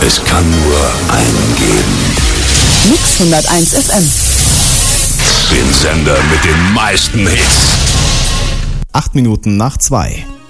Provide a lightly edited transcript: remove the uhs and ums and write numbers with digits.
Es kann nur einen geben. Mix 101 FM. Den Sender mit den meisten Hits. 8 Minuten nach 2.